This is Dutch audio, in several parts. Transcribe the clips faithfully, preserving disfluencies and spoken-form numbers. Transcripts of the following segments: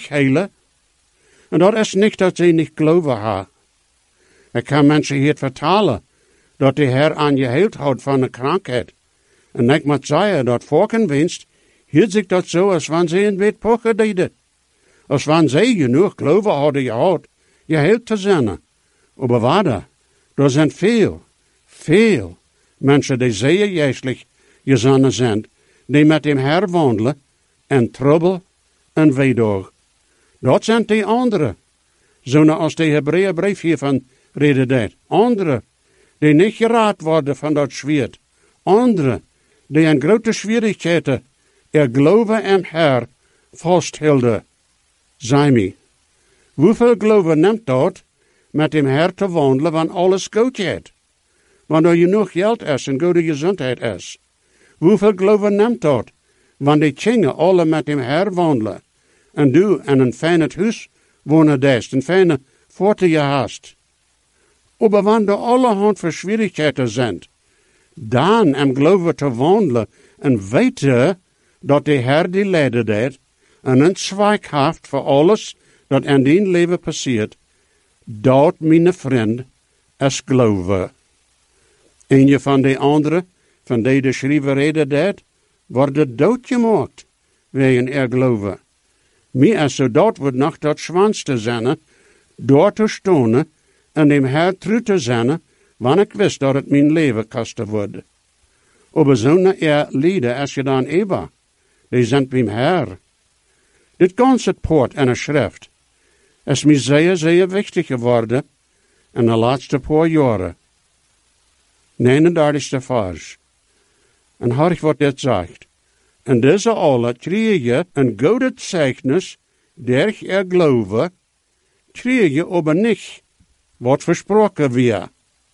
heilen. En dat is niet dat ze niet geloven hebben. Ik kan mensen hier vertellen dat de Heer aan je heelt houdt van een krankheid. En ik moet zeggen dat voorkenwinst hield zich dat zo als wanneer ze in wit pochen deden. Als wanneer ze genoeg geloven hadden gehad, je heelt te zijn. Maar waarde, er zijn veel, veel mensen die zeer juistlich gezonnen zijn, die met hem Heer wandelen en trouble en weedoog. Dat zijn die anderen. Zoals de Hebreeënbrief hiervan reden deed. Anderen die niet geraakt worden van dat zwiert. Anderen die in grote schwierigheden er geloven en Heer vasthielden. Zei mij, hoeveel geloven neemt dat met dem Heer te wandelen, wanneer alles goed gaat? Wanneer er genoeg geld is en goede gezondheid is. Hoeveel geloven neemt dat, wanneer die kinderen alle met dem Heer wandelen en du in een fijn huis wonen dest, een fijne voeten je hast. Maar wanneer er allerhand voor schwierigheden zijn, dan em geloven te wandelen en weten dat de Heer die leider deed en een zwak heeft voor alles dat in die leven passeert, dat, mijn vriend, is geloven. En je van de anderen, van die de schrijver reden deed, worden doodgemaakt, wegen er geloven. Mij is zo dat wordt nog dat zwaarste zijn, door te stonen en dem Heer trouw te zijn, wanneer ik wist dat het mijn leven kosten wordt. Maar zo'n er lieden als je dan Eva, die zijn bij Heer. Dit ganze poort en een schrift is mij zeer, zeer wichtig geworden in de laatste paar jaren. negenendertigste vers. En hoor wat dit zegt. En deze alle kreeg je een goede zeichnis, der er geloven, kreeg je aber niet wat versproken weer.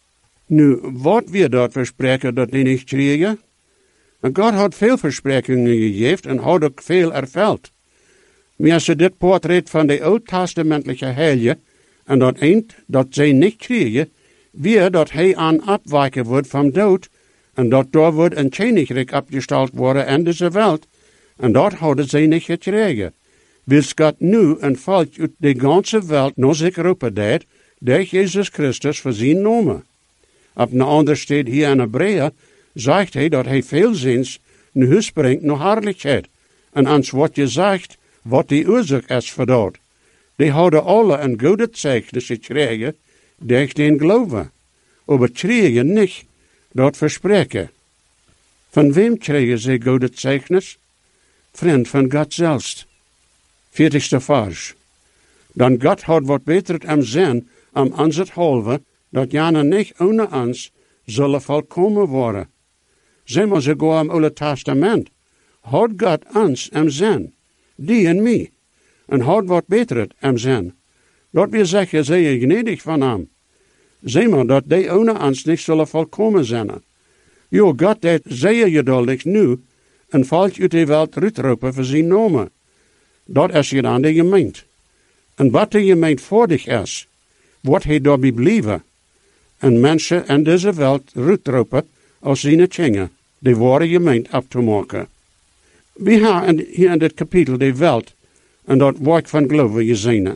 Nu, wat weer dat verspreken dat die niet kregen? En God had veel versprekingen gegeven en had ook veel erveld. Maar als je dit portret van de oud-testamentelijke heilige, en dat eind dat zij niet kregen, weer dat hij aan afwijken wordt van dood, en dat daar wordt een koninkrijk opgesteld worden in deze wereld, en dat hadden zij niet gekregen. Wil God nu een volk uit de ganse wereld naar zich roepen deed, door Jezus Christus voor zijn naam. Op een andere staat hier in Hebreeën, zegt hij dat hij veelzins een huis brengt naar heerlijkheid. En als wat je zegt, wat die oorzaak is voor dat. Die hadden alle een goede zeichnis gekregen, door den geloven. Maar kregen niet dat verspreken. Van wem kregen ze goede zeichnis? Vriend van God zelfs. veertigste vers. Dan God had wat beter am zin, am ons het halve, dat jana niet ohne ons zullen volkomen worden. Zeg maar sogar im Oude Testament, had God ons am zin, die en mij, en had wat beter am zin. Dat we zeggen, zeer gnädig van hem. Zeg maar dat die ohne ons niet zullen volkomen zijn. Jo, God deed zeer geduldig nu, en volk uit de wereld uitroepen voor zijn naam. Dat is je dan de gemeente. En wat de gemeente voor dich is, wordt hij daarbij blijven. En mensen in deze wereld uitroepen als zijn kinderen, de ware gemeente op te maken. We hebben hier in dit kapitel de wereld en dat werk van geloven gezien.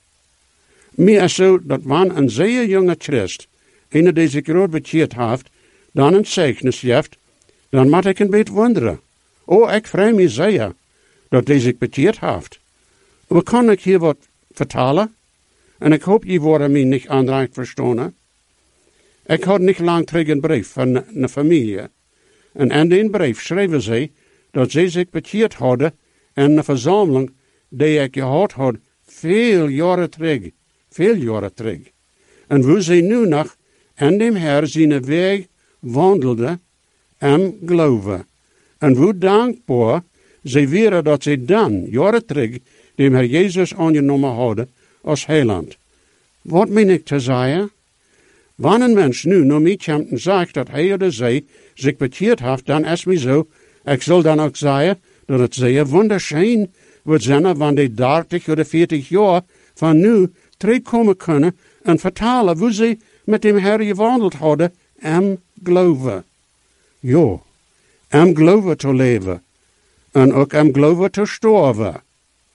Meer is zo dat wanneer een zeer jonge christ, een die zich groot bekeerd heeft, dan een zeichnis heeft, dan moet ik een beetje wonderen. Oh, ik vrees me zeer dat die zich bekeerd heeft. Maar kan ik hier wat vertalen? En ik hoop je worden mij niet aanraakt verstaan. Ik had niet lang terug een brief van een familie. En in die brief schreven ze dat ze zich bekeerd hadden in een verzameling die ik gehad had veel jaren terug. Veel jaren terug. En hoe ze nu nog in dem Heer zijn weg wandelden en geloven. En hoe dankbaar ze waren dat ze dan, jaren terug, dem Heer Jezus aangenomen hadden als heiland. Wat meen ik te zeggen? Wanneer een mens nu naar mij komt en zegt dat hij of zij zich bekeerd heeft, dan is mij zo. Ik zal dan ook zeggen dat het zeer wonderschijn wordt zijn, wanneer de dertig of veertig jaar van nu terugkomen kunnen en vertalen hoe ze met dem Heer gewandeld hadden en geloven. Ja, en geloven te leven en ook en geloven te sterven.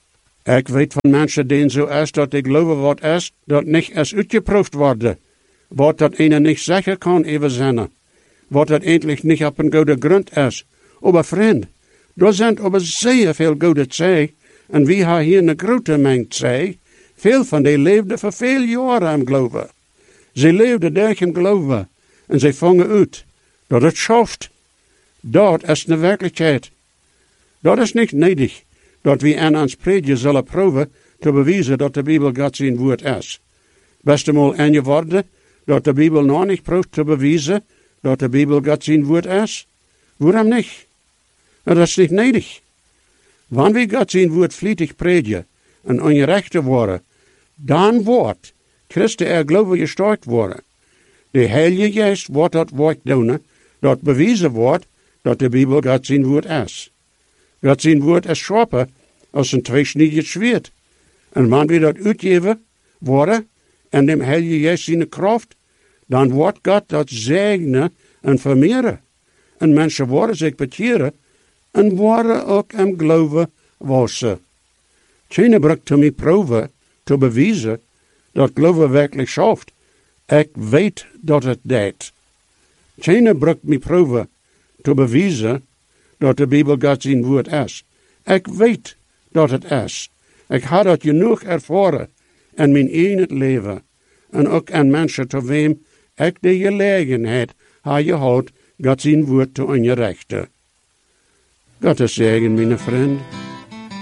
Ik weet van mensen die zo is dat die geloven wat is, dat niet eens uitgeproefd worden. Wat dat ene niet zeggen kan even zinnen. Wat dat eindelijk niet op een goede grond is. Maar vriend, er zijn aber zeer veel goede zij, en wie hebben hier een grote mengte zij. Veel van die leefden voor veel jaren im geloven. Ze leefden durch im geloven, en ze vangen uit dat het schaft. Dat is de werkelijkheid. Dat is niet nodig, dat we aan ons predje zullen proeven te bewijzen dat de Bijbel God zijn woord is. Best eenmaal aan je woorden dat de Bijbel nog niet proeft te bewijzen dat de Bijbel God zijn woord is? Waarom niet? Dat is niet nodig. Wanneer we God zijn woord vlietig predje en ongerechte worden, dan wordt Christen er geloven gesterkt worden. De Heilige Geest wordt dat woord doen, dat bewijzen wordt dat de Bijbel God zijn woord is. God zijn woord is scherper als een tweesniedig zwaard. En wanneer we dat uitgeven worden en dem Heilige Geest zijn kracht, dan wordt God dat zegenen en vermeerderen. En mensen worden zich bekeren en worden ook in geloven wassen. Geen brukt te mij proeven, te bewijzen dat geloven werkelijk schaft. Ik weet dat het deed. Geen brukt mij proeven te bewijzen dat de Bijbel God zijn woord is. Ik weet dat het is. Ik heb dat genoeg ervaren in mijn eigen leven. En ook aan mensen te wem ik de gelegenheid heb gehad God zijn woord te onrechten. God is zegen, mijn vriend.